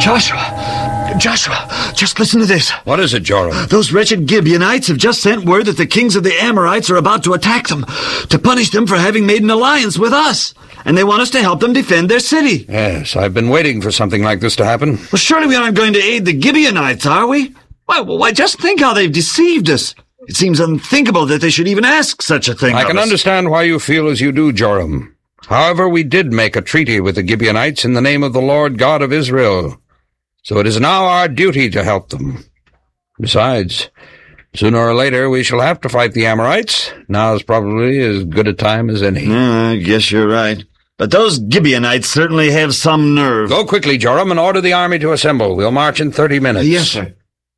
Joshua, just listen to this. What is it, Joram? Those wretched Gibeonites have just sent word that the kings of the Amorites are about to attack them, to punish them for having made an alliance with us. And they want us to help them defend their city. Yes, I've been waiting for something like this to happen. Well, surely we aren't going to aid the Gibeonites, are we? Why, just think how they've deceived us. It seems unthinkable that they should even ask such a thing I of can us. understand why you feel as you do, Joram. However, we did make a treaty with the Gibeonites in the name of the Lord God of Israel. So it is now our duty to help them. Besides, sooner or later we shall have to fight the Amorites. Now is probably as good a time as any. I guess you're right. But those Gibeonites certainly have some nerve. Go quickly, Joram, and order the army to assemble. We'll march in 30 minutes. Yes, sir.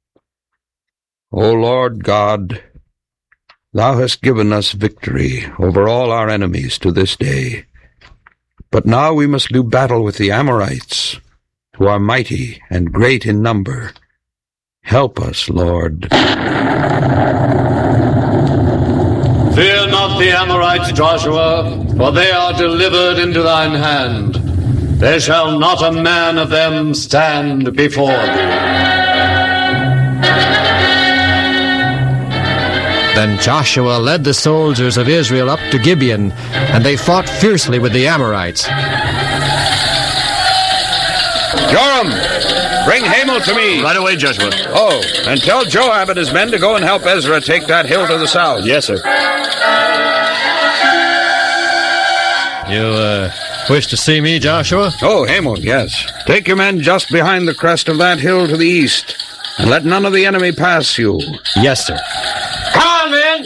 O Lord God, Thou hast given us victory over all our enemies to this day. But now we must do battle with the Amorites, who are mighty and great in number. Help us, Lord. Fear not the Amorites, Joshua, for they are delivered into thine hand. There shall not a man of them stand before thee. Then Joshua led the soldiers of Israel up to Gibeon, and they fought fiercely with the Amorites. Joram, bring Hamel to me. Right away, Joshua. Oh, and tell Joab and his men to go and help Ezra take that hill to the south. Yes, sir. You, wish to see me, Joshua? Oh, Hamel, yes. Take your men just behind the crest of that hill to the east, and let none of the enemy pass you. Yes, sir. Come on, men!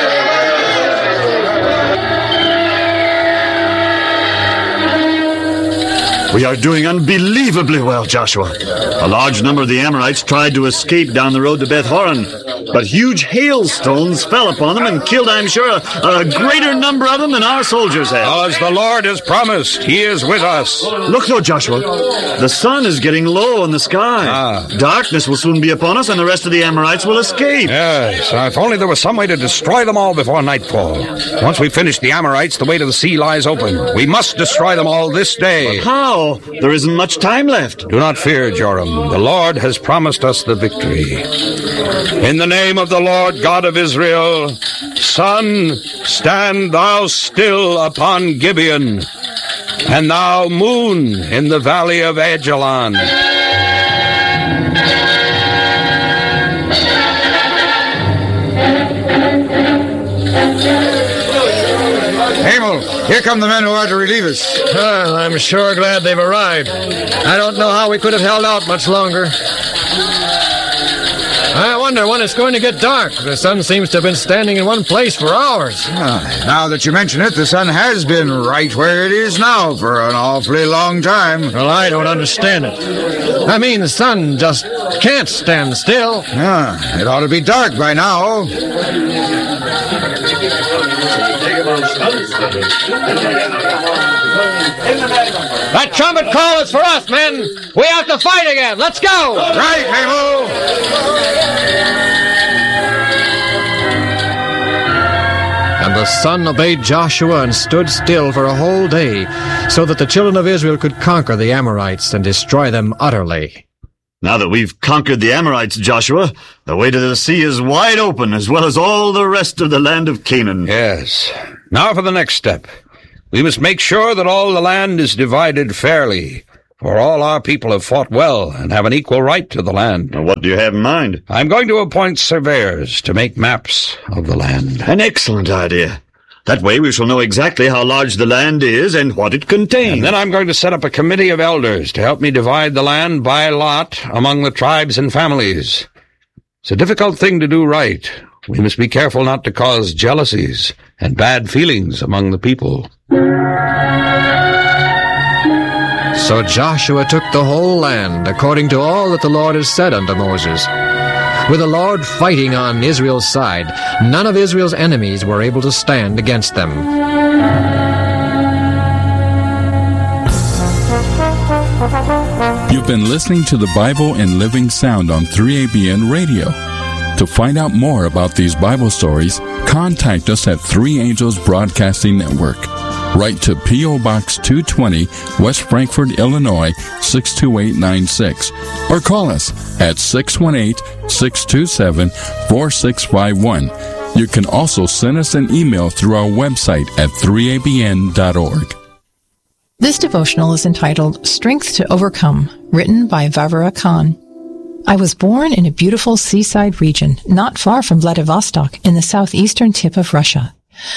We are doing unbelievably well, Joshua. A large number of the Amorites tried to escape down the road to Beth Horon, but huge hailstones fell upon them and killed, I'm sure, a greater number of them than our soldiers have. As the Lord has promised, He is with us. Look, though, Joshua. The sun is getting low in the sky. Darkness will soon be upon us, and the rest of the Amorites will escape. Yes, if only there was some way to destroy them all before nightfall. Once we finish the Amorites, the way to the sea lies open. We must destroy them all this day. But how? There isn't much time left. Do not fear, Joram. The Lord has promised us the victory. In the name of the Lord God of Israel, sun, stand thou still upon Gibeon, and thou, moon, in the valley of Ajalon. Hamel, here come the men who are to relieve us. Well, I'm sure glad they've arrived. I don't know how we could have held out much longer. I wonder when it's going to get dark. The sun seems to have been standing in one place for hours. Now that you mention it, the sun has been right where it is now for an awfully long time. Well, I don't understand it. I mean, the sun just can't stand still. It ought to be dark by now. That trumpet call is for us, men. We have to fight again. Let's go. Right, Hamel. And the sun obeyed Joshua and stood still for a whole day, so that the children of Israel could conquer the Amorites and destroy them utterly. Now that we've conquered the Amorites, Joshua, the way to the sea is wide open, as well as all the rest of the land of Canaan. Yes. Now for the next step. We must make sure that all the land is divided fairly, for all our people have fought well and have an equal right to the land. Now, what do you have in mind? I'm going to appoint surveyors to make maps of the land. An excellent idea. That way we shall know exactly how large the land is and what it contains. And then I'm going to set up a committee of elders to help me divide the land by lot among the tribes and families. It's a difficult thing to do right. We must be careful not to cause jealousies and bad feelings among the people. So Joshua took the whole land, according to all that the Lord had said unto Moses. With the Lord fighting on Israel's side, none of Israel's enemies were able to stand against them. You've been listening to the Bible in Living Sound on 3ABN Radio. To find out more about these Bible stories, contact us at 3 Angels Broadcasting Network. Write to P.O. Box 220, West Frankfort, Illinois, 62896. Or call us at 618-627-4651. You can also send us an email through our website at 3abn.org. This devotional is entitled Strength to Overcome, written by Vavra Khan. I was born in a beautiful seaside region not far from Vladivostok in the southeastern tip of Russia.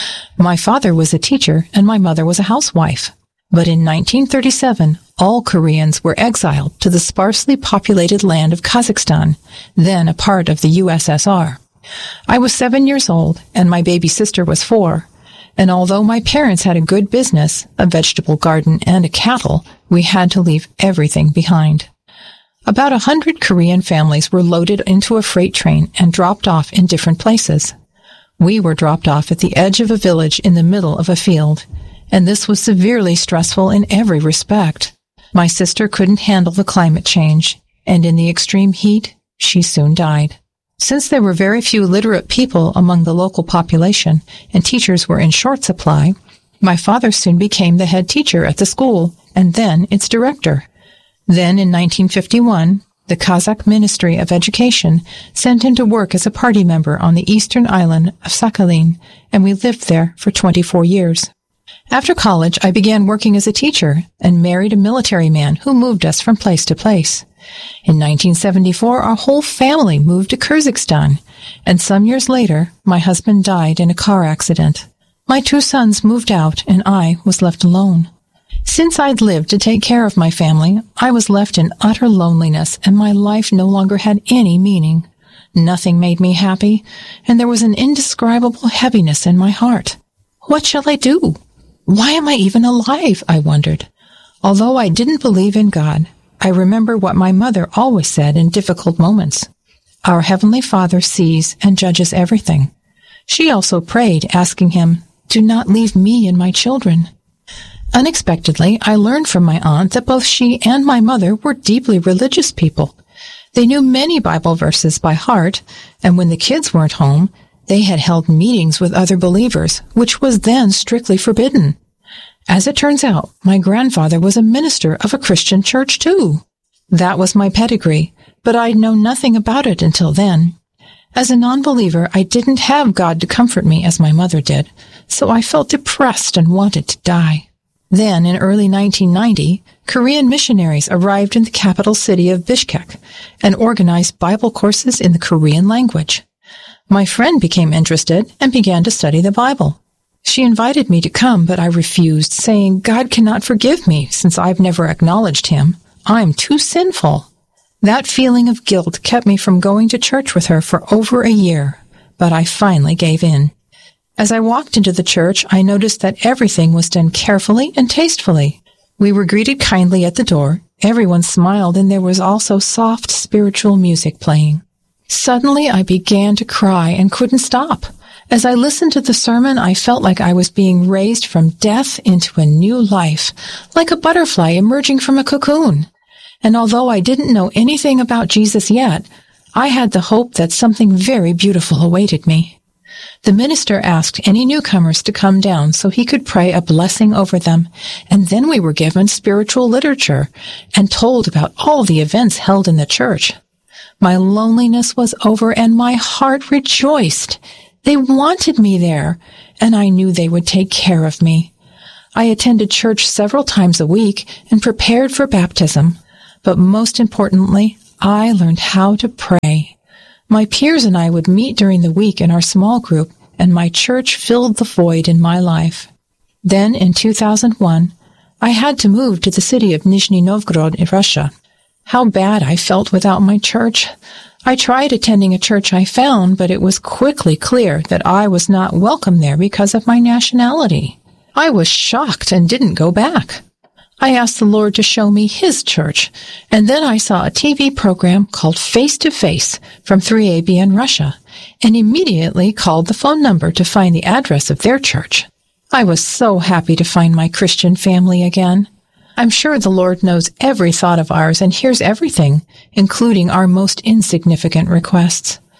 My father was a teacher and my mother was a housewife. But in 1937, all Koreans were exiled to the sparsely populated land of Kazakhstan, then a part of the USSR. I was 7 years old and my baby sister was 4. And although my parents had a good business, a vegetable garden and a cattle, we had to leave everything behind. About 100 Korean families were loaded into a freight train and dropped off in different places. We were dropped off at the edge of a village in the middle of a field, and this was severely stressful in every respect. My sister couldn't handle the climate change, and in the extreme heat, she soon died. Since there were very few literate people among the local population and teachers were in short supply, my father soon became the head teacher at the school and then its director. Then in 1951, the Kazakh Ministry of Education sent him to work as a party member on the eastern island of Sakhalin, and we lived there for 24 years. After college, I began working as a teacher and married a military man who moved us from place to place. In 1974, our whole family moved to Kyrgyzstan, and some years later, my husband died in a car accident. My 2 sons moved out, and I was left alone. Since I'd lived to take care of my family, I was left in utter loneliness, and my life no longer had any meaning. Nothing made me happy, and there was an indescribable heaviness in my heart. What shall I do? Why am I even alive? I wondered. Although I didn't believe in God, I remember what my mother always said in difficult moments. Our Heavenly Father sees and judges everything. She also prayed, asking him, "Do not leave me and my children." Unexpectedly, I learned from my aunt that both she and my mother were deeply religious people. They knew many Bible verses by heart, and when the kids weren't home, they had held meetings with other believers, which was then strictly forbidden. As it turns out, my grandfather was a minister of a Christian church too. That was my pedigree, but I'd known nothing about it until then. As a non-believer, I didn't have God to comfort me as my mother did, so I felt depressed and wanted to die. Then, in early 1990, Korean missionaries arrived in the capital city of Bishkek and organized Bible courses in the Korean language. My friend became interested and began to study the Bible. She invited me to come, but I refused, saying, "God cannot forgive me since I've never acknowledged Him. I'm too sinful." That feeling of guilt kept me from going to church with her for over a year, but I finally gave in. As I walked into the church, I noticed that everything was done carefully and tastefully. We were greeted kindly at the door, everyone smiled, and there was also soft spiritual music playing. Suddenly, I began to cry and couldn't stop. As I listened to the sermon, I felt like I was being raised from death into a new life, like a butterfly emerging from a cocoon. And although I didn't know anything about Jesus yet, I had the hope that something very beautiful awaited me. The minister asked any newcomers to come down so he could pray a blessing over them, and then we were given spiritual literature and told about all the events held in the church. My loneliness was over and my heart rejoiced. They wanted me there, and I knew they would take care of me. I attended church several times a week and prepared for baptism, but most importantly, I learned how to pray. My peers and I would meet during the week in our small group, and my church filled the void in my life. Then, in 2001, I had to move to the city of Nizhny Novgorod in Russia. How bad I felt without my church. I tried attending a church I found, but it was quickly clear that I was not welcome there because of my nationality. I was shocked and didn't go back. I asked the Lord to show me His church, and then I saw a TV program called Face to Face from 3ABN Russia, and immediately called the phone number to find the address of their church. I was so happy to find my Christian family again. I'm sure the Lord knows every thought of ours and hears everything, including our most insignificant requests.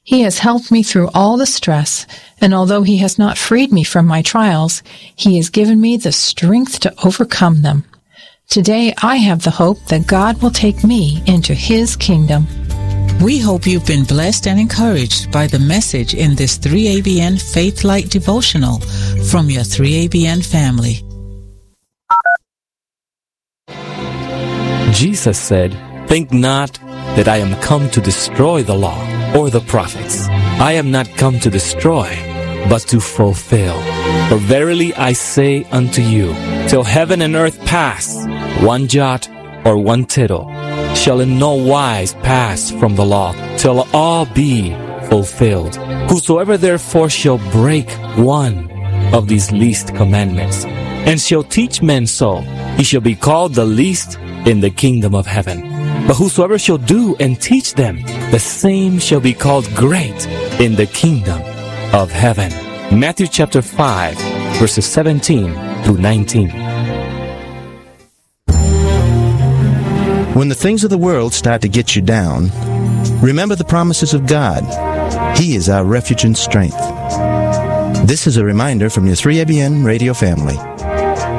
He has helped me through all the stress, and although He has not freed me from my trials, He has given me the strength to overcome them. Today, I have the hope that God will take me into His kingdom. We hope you've been blessed and encouraged by the message in this 3ABN Faith Light devotional from your 3ABN family. Jesus said, "Think not that I am come to destroy the law or the prophets. I am not come to destroy, but to fulfill. For verily I say unto you, till heaven and earth pass, one jot or one tittle shall in no wise pass from the law, till all be fulfilled. Whosoever therefore shall break one of these least commandments, and shall teach men so, he shall be called the least in the kingdom of heaven. But whosoever shall do and teach them, the same shall be called great in the kingdom of heaven." Matthew chapter 5, verses 17 through 19. When the things of the world start to get you down, remember the promises of God. He is our refuge and strength. This is a reminder from your 3ABN radio family.